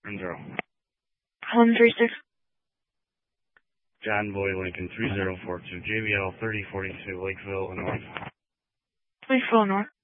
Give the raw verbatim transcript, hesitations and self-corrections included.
Zero. Home three six. John Boy Lincoln three zero four two, J B L thirty forty-two, Lakeville, Illinois. Lakeville North.